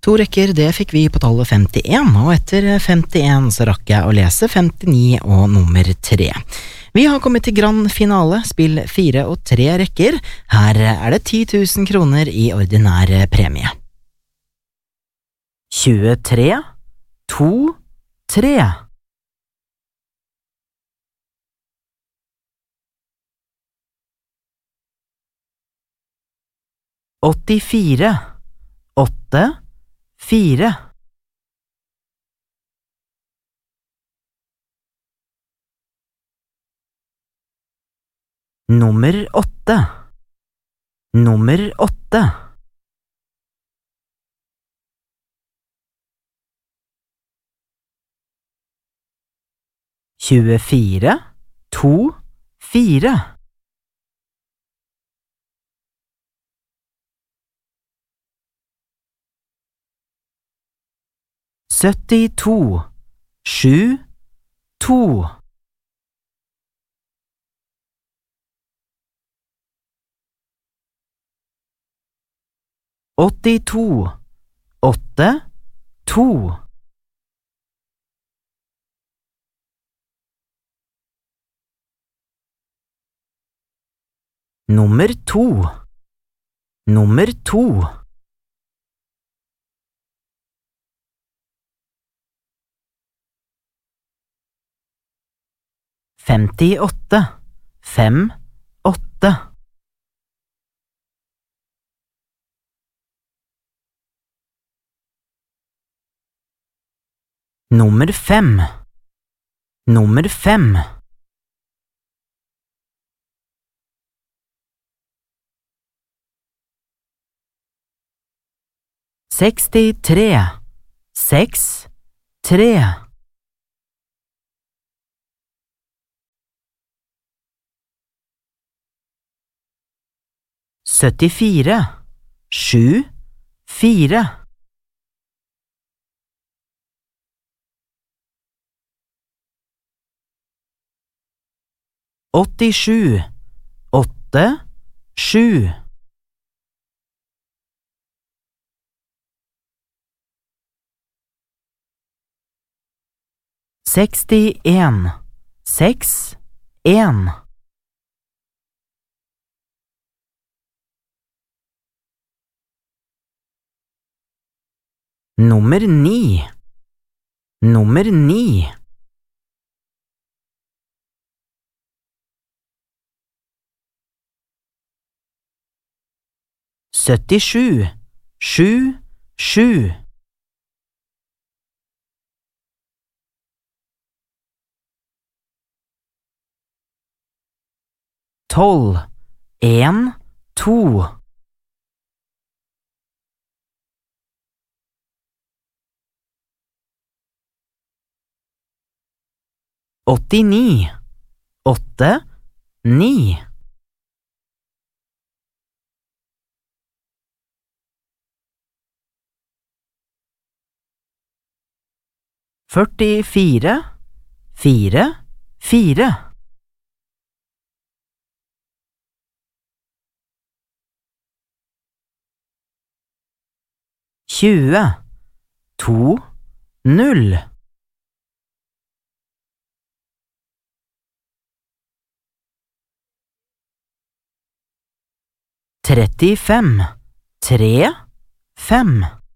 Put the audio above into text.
To rekker, det fikk vi på tallet 51, og etter 51 så rakk jeg å lese 59 og nummer 3. Vi har kommet til grand finale, spill 4 og 3 rekker. Her er det 10 000 kroner i ordinær premie. 23, 2, 3. 84, 8, 4. Nummer 8. Nummer 8. 24, 2, 4. 72, 7, 2. 82, 8, 2. 2. Nummer 2. 58, 5, 8. 5. Nummer 5. 63, 6, 3. 74, 7, 4. 87, 8, 7. 61, 6, 1. 9. Nummer 9. 77, 7, 7. 12, 1, 2. 89, 8, 9. 44, 4, 4. 20, 2, 0. 35, 3, 5.